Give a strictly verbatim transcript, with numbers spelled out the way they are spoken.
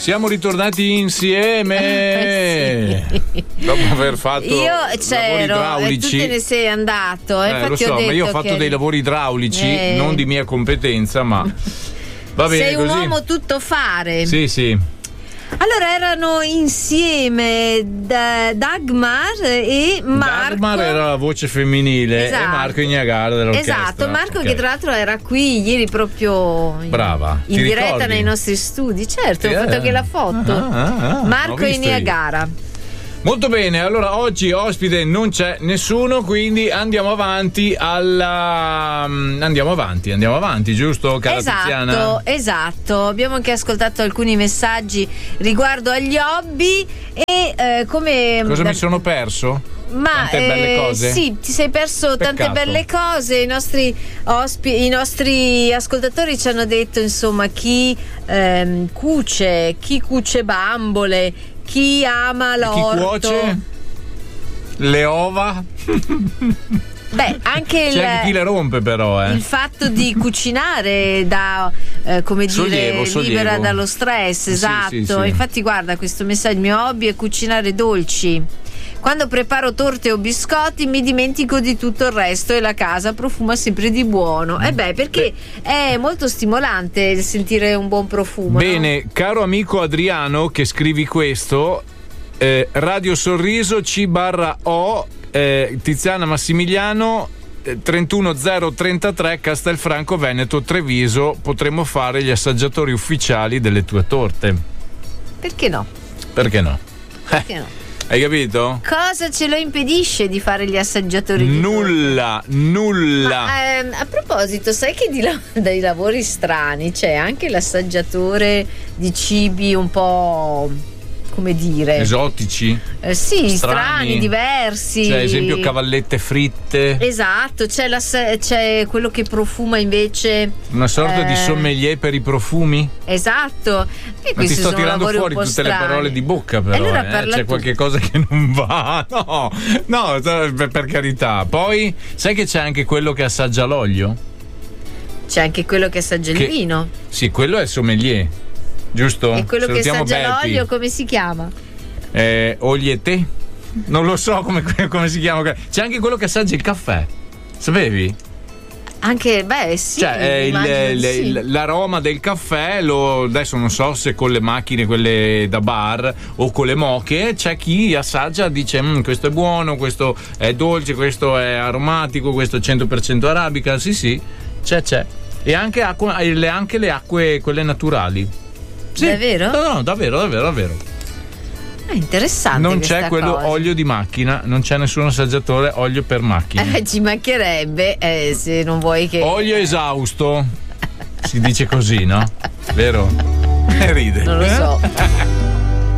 Siamo ritornati insieme sì. dopo aver fatto io lavori c'ero idraulici. e tu te ne sei andato. Eh, infatti lo so, ho detto ma io ho fatto che... dei lavori idraulici, eh. non di mia competenza, ma va bene sei un così. uomo tutto fare. Sì, sì. Allora erano insieme da- Dagmar e Marco. Dagmar era la voce femminile, esatto. e Marco Ignagara dell'orchestra. Esatto, Marco okay. che tra l'altro era qui ieri proprio in, Brava. in Ti diretta ricordi? nei nostri studi. Certo, Sì, ho fatto eh. anche la foto. Ah, ah, ah, Marco ho e visto io. Niagara. Molto bene, allora oggi ospite non c'è nessuno, quindi andiamo avanti alla andiamo avanti, andiamo avanti, giusto, cara Esatto, Tiziana? esatto. Abbiamo anche ascoltato alcuni messaggi riguardo agli hobby e eh, come Cosa da... mi sono perso? Ma Tante belle eh, cose? sì, ti sei perso Peccato. tante belle cose. I nostri ospi- i nostri ascoltatori ci hanno detto, insomma, chi ehm, cuce, chi cuce bambole, chi ama l'orto. Chi cuoce? Le ova? Beh, anche C'è il, anche chi le rompe però, eh. il fatto di cucinare da eh, come dire Sollievo, sollievo. libera dallo stress, Sì, esatto. sì, sì. Infatti guarda questo messaggio: il mio hobby è cucinare dolci. Quando preparo torte o biscotti mi dimentico di tutto il resto e la casa profuma sempre di buono. E eh beh, perché è molto stimolante sentire un buon profumo. Bene, no? caro amico Adriano che scrivi questo, eh, Radio Sorriso C barra O, eh, Tiziana Massimiliano, eh, trentuno zero trentatré Castelfranco Veneto Treviso, potremmo fare gli assaggiatori ufficiali delle tue torte. Perché no? Perché no? Perché no? Hai capito? Cosa ce lo impedisce di fare gli assaggiatori? di Nulla, nulla. Ma, ehm, a proposito, sai che di la- dai lavori strani c'è anche l'assaggiatore di cibi un po', come dire, Esotici? eh, sì, strani, strani, diversi. Cioè, ad esempio, cavallette fritte. Esatto, c'è, la, c'è quello che profuma invece. Una sorta eh, di sommelier per i profumi. Esatto. E Ma ti questi sto sono tirando lavori fuori un po' tutte le strani. parole di bocca, però. Allora eh. parla C'è tu. qualche cosa che non va. No, no, per, per carità. Poi, sai che c'è anche quello che assaggia l'olio? C'è anche quello che assaggia Che- il vino. Sì, quello è il sommelier. Giusto? E quello che Salutiamo assaggia Belpi. l'olio, come si chiama? Eh, Oliete? Non lo so come, come si chiama. C'è anche quello che assaggia il caffè. Sapevi? Anche, beh, sì. Cioè, eh, il- immagino di il- sì. il- l'aroma del caffè, lo, adesso non so se con le macchine, quelle da bar o con le moche, c'è chi assaggia, dice "Mm, questo è buono, questo è dolce, questo è aromatico, questo è cento per cento arabica". Sì, sì, c'è, c'è. E anche, acqua, e le, anche le acque, quelle naturali. Sì. Davvero? No, no, davvero, davvero, davvero. È interessante. Non questa c'è quello cosa. olio di macchina, non c'è nessun assaggiatore olio per macchina. Eh, ci mancherebbe, eh, se non vuoi che. Olio esausto. Si dice così, no? Vero? E ride. Non lo so.